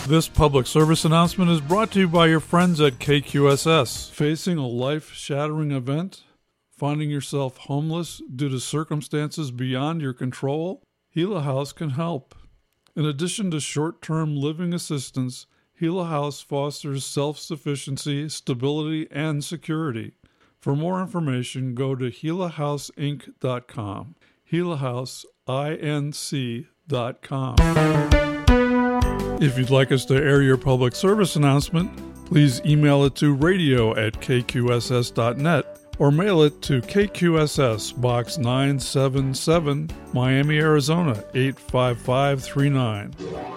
This public service announcement is brought to you by your friends at KQSS. Facing a life-shattering event? Finding yourself homeless due to circumstances beyond your control? Gila House can help. In addition to short-term living assistance, Gila House fosters self-sufficiency, stability, and security. For more information, go to gilahouseinc.com. gilahouseinc.com. If you'd like us to air your public service announcement, please email it to radio@kqss.net or mail it to KQSS, Box 977, Miami, Arizona, 85539.